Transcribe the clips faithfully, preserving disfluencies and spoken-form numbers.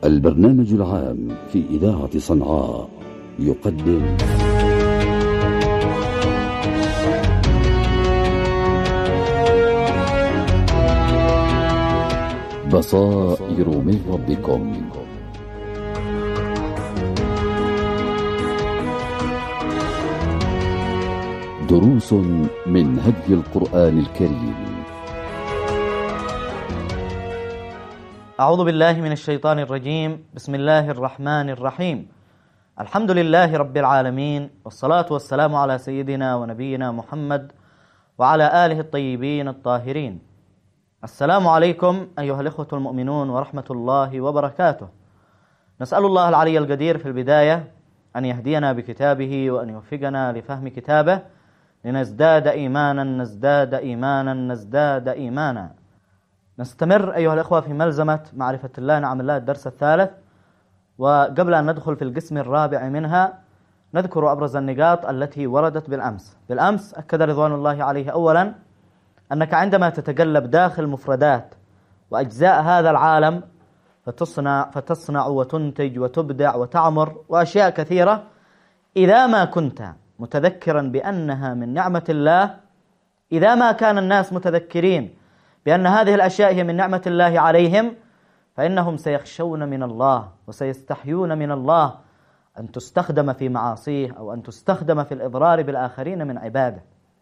البرنامج العام في إذاعة صنعاء يقدم بصائر من ربكم. دروس من هدي القرآن الكريم. أعوذ بالله من الشيطان الرجيم. بسم الله الرحمن الرحيم. الحمد لله رب العالمين، والصلاة والسلام على سيدنا ونبينا محمد وعلى آله الطيبين الطاهرين. السلام عليكم أيها الإخوة المؤمنون ورحمة الله وبركاته. نسأل الله العلي القدير في البداية أن يهدينا بكتابه وأن يوفقنا لفهم كتابه لنزداد إيمانا نزداد إيمانا نزداد إيمانا. نستمر أيها الأخوة في ملزمة معرفة الله نعم الله الدرس الثالث، وقبل أن ندخل في القسم الرابع منها نذكر أبرز النقاط التي وردت بالأمس. بالأمس أكد رضوان الله عليه أولا أنك عندما تتقلب داخل مفردات وأجزاء هذا العالم فتصنع, فتصنع وتنتج وتبدع وتعمر وأشياء كثيرة، إذا ما كنت متذكرا بأنها من نعمة الله، إذا ما كان الناس متذكرين بأن هذه الأشياء هي من نعمة الله عليهم، فإنهم سيخشون من الله وسيستحيون من الله أن تستخدم في معاصيه أو أن تستخدم في الإضرار بالآخرين من عباده.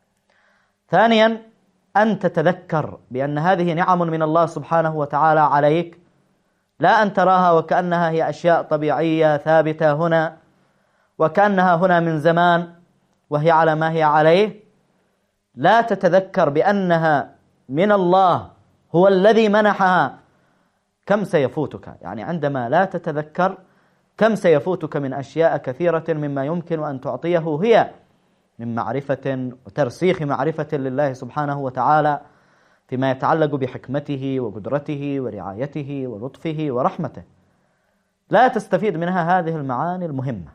ثانيا، أن تتذكر بأن هذه نعم من الله سبحانه وتعالى عليك، لا أن تراها وكأنها هي أشياء طبيعية ثابتة هنا وكأنها هنا من زمان وهي على ما هي عليه. لا تتذكر بأنها من الله هو الذي منحها. كم سيفوتك، يعني عندما لا تتذكر كم سيفوتك من أشياء كثيرة مما يمكن أن تعطيه هي من معرفة وترسيخ معرفة لله سبحانه وتعالى فيما يتعلق بحكمته وقدرته ورعايته ولطفه ورحمته. لا تستفيد منها هذه المعاني المهمة.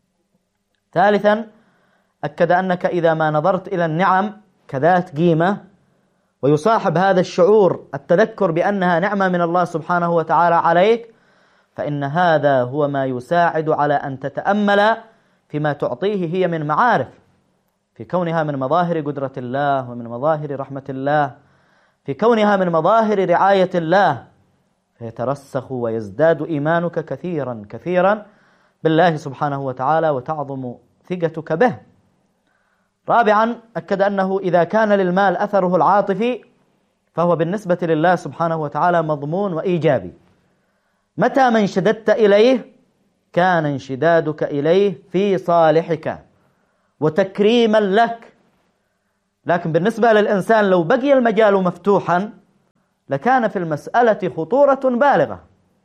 ثالثا، أكد أنك إذا ما نظرت إلى النعم كذات قيمة ويصاحب هذا الشعور التذكر بأنها نعمة من الله سبحانه وتعالى عليك، فإن هذا هو ما يساعد على أن تتأمل فيما تعطيه هي من معارف، في كونها من مظاهر قدرة الله ومن مظاهر رحمة الله، في كونها من مظاهر رعاية الله، فيترسخ ويزداد إيمانك كثيرا كثيرا بالله سبحانه وتعالى وتعظم ثقتك به. رابعا، أكد أنه إذا كان للمال أثره العاطفي فهو بالنسبة لله سبحانه وتعالى مضمون وإيجابي. متى ما انشددت إليه كان انشدادك إليه في صالحك وتكريما لك. لكن بالنسبة للإنسان لو بقي المجال مفتوحا لكان في المسألة خطورة بالغة،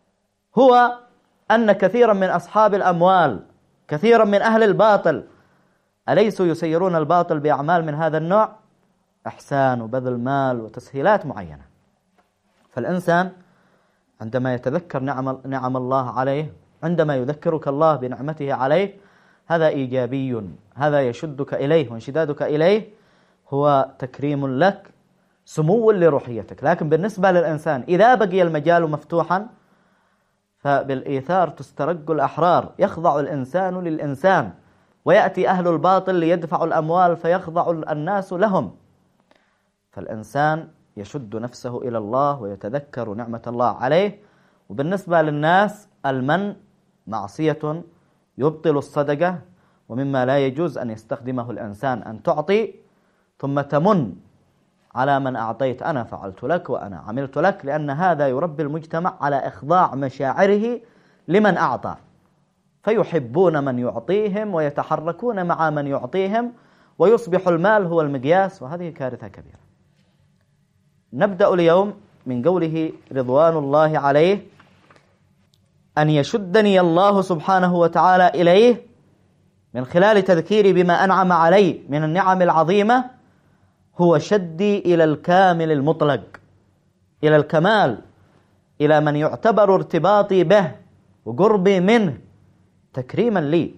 هو أن كثيرا من أصحاب الأموال، كثيرا من أهل الباطل، أليسوا يسيرون الباطل بأعمال من هذا النوع؟ إحسان وبذل مال وتسهيلات معينة. فالإنسان عندما يتذكر نعم, نعم الله عليه، عندما يذكرك الله بنعمته عليك، هذا إيجابي، هذا يشدك إليه، وانشدادك إليه هو تكريم لك، سمو لروحيتك. لكن بالنسبة للإنسان إذا بقي المجال مفتوحا فبالإيثار تسترق الأحرار، يخضع الإنسان للإنسان، ويأتي أهل الباطل ليدفعوا الأموال فيخضع الناس لهم. فالإنسان يشد نفسه إلى الله ويتذكر نعمة الله عليه. وبالنسبة للناس المن معصية يبطل الصدقة، ومما لا يجوز أن يستخدمه الإنسان أن تعطي ثم تمن على من أعطيت، أنا فعلت لك وأنا عملت لك، لأن هذا يربي المجتمع على إخضاع مشاعره لمن أعطى، فيحبون من يعطيهم ويتحركون مع من يعطيهم، ويصبح المال هو المقياس، وهذه كارثة كبيرة. نبدأ اليوم من قوله رضوان الله عليه: أن يشدني الله سبحانه وتعالى إليه من خلال تذكيري بما أنعم علي من النعم العظيمة، هو شدي إلى الكامل المطلق، إلى الكمال، إلى من يعتبر ارتباطي به وقربي منه تكريما لي.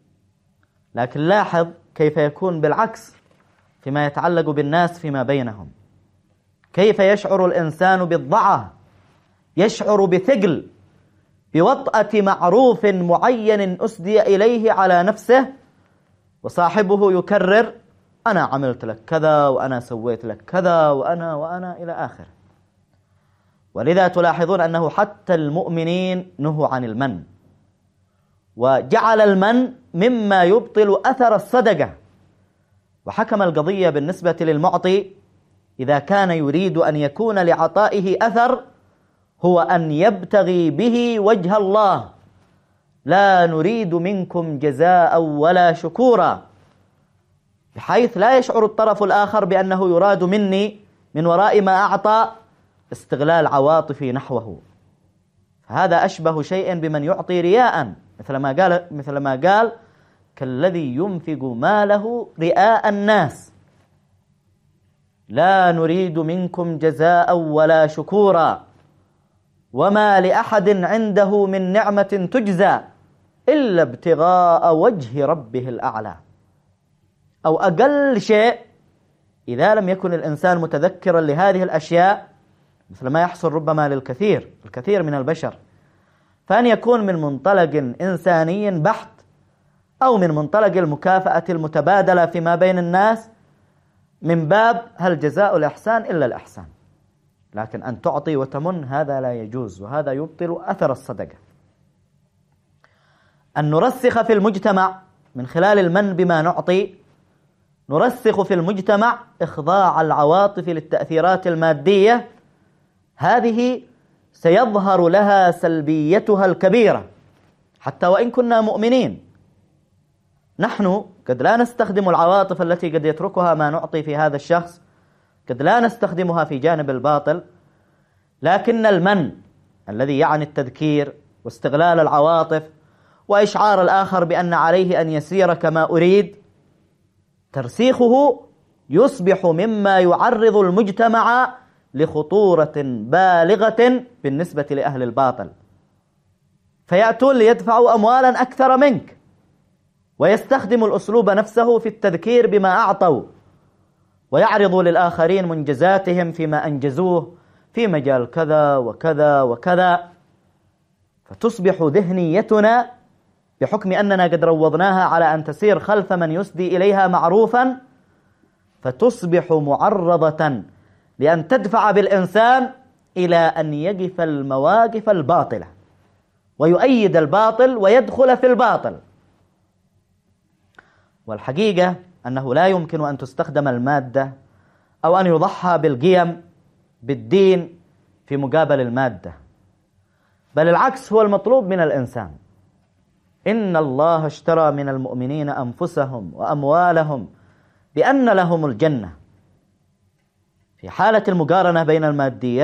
لكن لاحظ كيف يكون بالعكس فيما يتعلق بالناس فيما بينهم. كيف يشعر الإنسان بالضعة، يشعر بثقل بوطأة معروف معين أسدي إليه على نفسه، وصاحبه يكرر: أنا عملت لك كذا، وأنا سويت لك كذا، وأنا وأنا إلى آخر. ولذا تلاحظون أنه حتى المؤمنين نهوا عن المن، وجعل المن مما يبطل أثر الصدقة. وحكم القضية بالنسبة للمعطي: إذا كان يريد أن يكون لعطائه أثر هو أن يبتغي به وجه الله، لا نريد منكم جزاء ولا شكورا، بحيث لا يشعر الطرف الآخر بأنه يراد مني من وراء ما أعطى استغلال عواطفي نحوه. هذا أشبه شيء بمن يعطي رياء، مثل ما قال مثل ما قال كالذي ينفق ماله رئاء الناس. لا نريد منكم جزاء ولا شكورا، وما لأحد عنده من نعمة تجزى إلا ابتغاء وجه ربه الأعلى. أو أقل شيء إذا لم يكن الإنسان متذكرا لهذه الأشياء، مثل ما يحصل ربما للكثير الكثير من البشر، فأن يكون من منطلق إنساني بحت، أو من منطلق المكافأة المتبادلة فيما بين الناس، من باب هل جزاء الإحسان إلا الإحسان. لكن أن تعطي وتمن هذا لا يجوز، وهذا يبطل أثر الصدقة. أن نرسخ في المجتمع من خلال المن بما نعطي، نرسخ في المجتمع إخضاع العواطف للتأثيرات المادية، هذه سيظهر لها سلبيتها الكبيرة حتى وإن كنا مؤمنين. نحن قد لا نستخدم العواطف التي قد يتركها ما نعطي في هذا الشخص، قد لا نستخدمها في جانب الباطل، لكن المن الذي يعني التذكير واستغلال العواطف وإشعار الآخر بأن عليه أن يسير كما أريد، ترسيخه يصبح مما يعرض المجتمع لخطورة بالغة بالنسبة لأهل الباطل، فيأتون ليدفعوا أموالا أكثر منك، ويستخدم الأسلوب نفسه في التذكير بما أعطوا، ويعرضوا للآخرين منجزاتهم فيما أنجزوه في مجال كذا وكذا وكذا، فتصبح ذهنيتنا بحكم أننا قد روضناها على أن تسير خلف من يسدي إليها معروفا، فتصبح معرضة لأن تدفع بالإنسان إلى أن يقف المواقف الباطلة ويؤيد الباطل ويدخل في الباطل. والحقيقة أنه لا يمكن أن تستخدم المادة أو أن يضحى بالقيم بالدين في مقابل المادة، بل العكس هو المطلوب من الإنسان. إن الله اشترى من المؤمنين أنفسهم وأموالهم بأن لهم الجنة. في حالة المقارنة بين الماديات